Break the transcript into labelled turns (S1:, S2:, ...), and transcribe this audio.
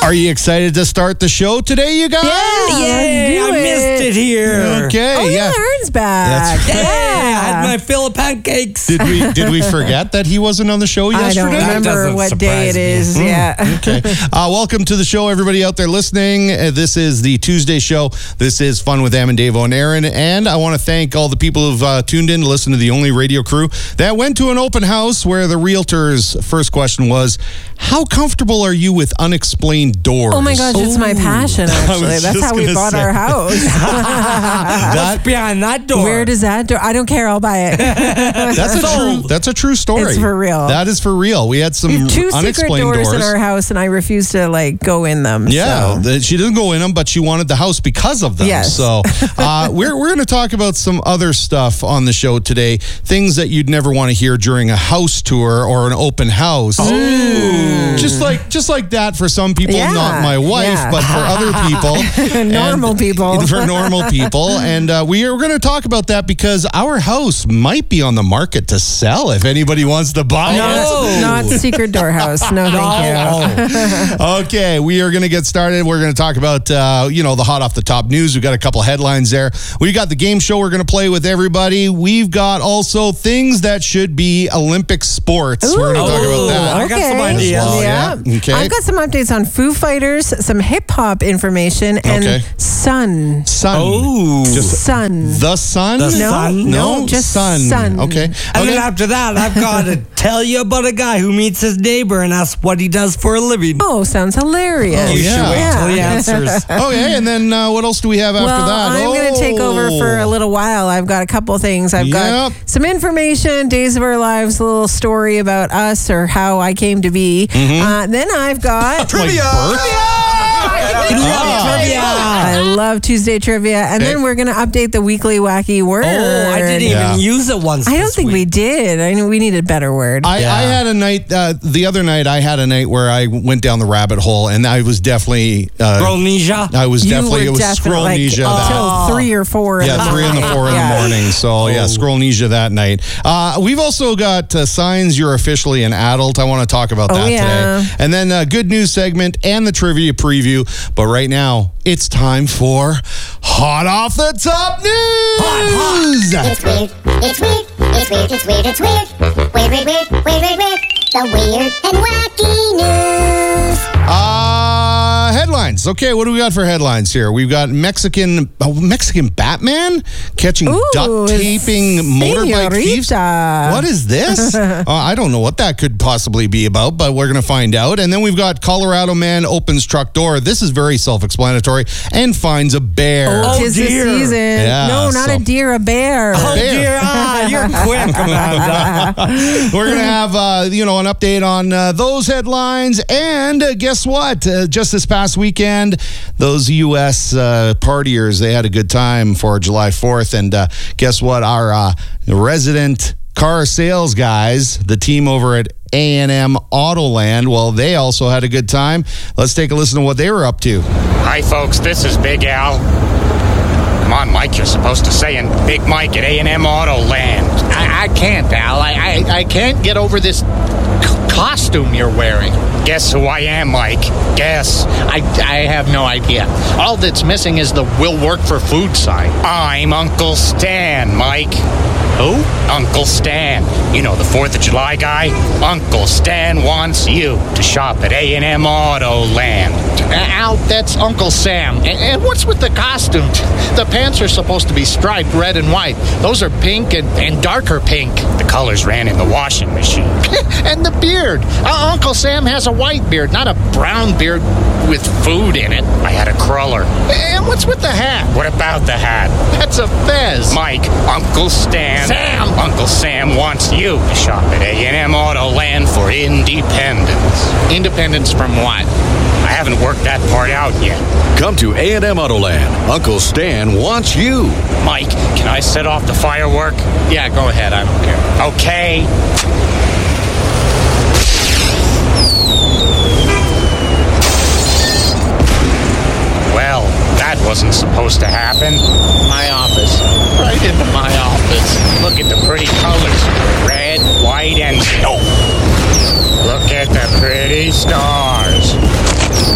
S1: Are you excited to start the show today, you guys?
S2: Yay, I missed it here.
S1: Okay,
S3: Oh, yeah, Aaron's back.
S1: That's
S2: Yeah, I had my fill of pancakes.
S1: Did we forget that he wasn't on the show
S3: I
S1: yesterday?
S3: don't remember
S2: doesn't
S3: what day it
S2: surprise me.
S3: is. Yeah.
S1: Okay. Welcome to the show, everybody out there listening. This is the Tuesday show. This is Fun with Am and Davo and Aaron. And I want to thank all the people who've tuned in to listen to the only radio crew that went to an open house where the realtor's first question was, how comfortable are you with unexplained doors?
S3: Oh my gosh, it's my passion, actually.
S1: was
S3: That's
S1: just
S3: how we
S1: gonna
S3: bought
S1: say.
S3: our house.
S2: What's behind that door?
S3: Where does that door? I don't care. I'll buy it.
S1: That's a true story.
S3: It's for real.
S1: That is for real. We had some
S3: We have two secret
S1: unexplained
S3: doors in our house, and I refuse to go in them.
S1: Yeah,
S3: so.
S1: she doesn't go in them, but she wanted the house because of them.
S3: Yes.
S1: So we're going to talk about some other stuff on the show today, things that you'd never want to hear during a house tour or an open house.
S3: Oh.
S1: Just like that for some people,
S3: Yeah,
S1: not my wife,
S3: yeah.
S1: but for other people.
S3: Normal people.
S1: For normal people. And we are going to talk about that because our house might be on the market to sell if anybody wants to buy it.
S3: Not secret door house. No, thank you.
S1: Okay, we are going to get started. We're going to talk about, the hot off the top news. We've got a couple headlines there. We got the game show we're going to play with everybody. We've got also things that should be Olympic sports. We're going to talk about that.
S2: I got some ideas.
S1: Well,
S3: Yeah.
S1: Okay.
S3: I've got some updates on Foo Fighters, some hip hop information, and
S1: Okay.
S3: sun.
S1: Sun.
S2: Oh.
S1: Just
S3: Sun.
S1: the sun?
S2: The
S3: No,
S2: sun?
S3: no, just sun.
S1: Okay.
S2: And then after that, I've got to tell you about a guy who meets his neighbor and asks what he does for a living.
S3: Oh, sounds hilarious.
S1: Oh,
S2: You
S1: yeah.
S2: should wait till he
S3: Yeah.
S2: answers.
S1: Okay, and then what else do we have after
S3: Well,
S1: that?
S3: I'm going to take over for a little while. I've got a couple things. I've got
S1: Yep.
S3: some information, Days of Our Lives, a little story about us or how I came to be. Then I've got
S1: Trivia!
S3: I love Tuesday trivia. And then we're going to update the weekly wacky word.
S2: Oh, I didn't
S1: Yeah.
S2: even use it once.
S3: I don't
S2: this
S3: think we
S2: week.
S3: did. I know we need a better word.
S1: I had a night, the other night, I had a night where I went down the rabbit hole and I was definitely,
S2: Scrollnesia.
S1: I was
S3: You
S1: definitely,
S3: were
S1: it was
S3: definitely
S1: scrollnesia that.
S3: till 3 or 4 in the
S1: Yeah, 3
S3: morning.
S1: and 4 in the morning. So, yeah, scrollnesia that night. We've also got signs you're officially an adult. I want to talk about that
S3: yeah.
S1: today. And then a good news segment and the trivia preview. But right now, it's time for Hot Off the Top News!
S4: It's weird. It's weird. It's weird. It's weird. It's weird. Weird, weird, weird, weird, weird, weird. The weird and wacky news.
S1: Headlines. Okay, what do we got for headlines here? We've got Mexican Batman catching duct taping motorbike thieves.
S3: Señorita.
S1: What is this? I don't know what that could possibly be about, but we're going to find out. And then we've got Colorado man opens truck door. This is very self-explanatory and finds a bear.
S3: Oh, 'tis the
S2: dear.
S3: season.
S1: Yeah,
S3: no, not
S1: so-
S3: a deer, a bear.
S2: Oh,
S1: Bear.
S2: dear. You're quick, Amanda.
S1: We're going to have, an update on those headlines. And guess what? Just this past weekend, those U.S. partiers, they had a good time for July 4th. And guess what? Our resident car sales guys, the team over at A&M Autoland, well, they also had a good time. Let's take a listen to what they were up to.
S5: Hi, folks. This is Big Al. Come on, Mike. You're supposed to say in Big Mike at A&M Autoland.
S6: I can't, Al. I can't get over this costume you're wearing.
S5: Guess who I am, Mike? Guess.
S6: I have no idea. All that's missing is the "will work for food" sign.
S5: I'm Uncle Stan, Mike.
S6: Who?
S5: Uncle Stan. You know, the 4th of July guy? Uncle Stan wants you to shop at A&M Autoland.
S6: Al, that's Uncle Sam. And what's with the costume? The pants are supposed to be striped red and white. Those are pink and darker pink.
S5: The colors ran in the washing machine.
S6: And the beard. Uncle Sam has a white beard, not a brown beard with food in it.
S5: I had a cruller.
S6: And what's with the hat?
S5: What about the hat?
S6: That's a fez.
S5: Mike, Uncle Stan.
S6: Sam!
S5: Uncle Sam wants you to shop at A&M Autoland for independence.
S6: Independence from what?
S5: I haven't worked that part out yet.
S7: Come to A&M Autoland. Uncle Stan wants you.
S5: Mike, can I set off the firework?
S6: Yeah, go ahead. I don't care.
S5: Okay.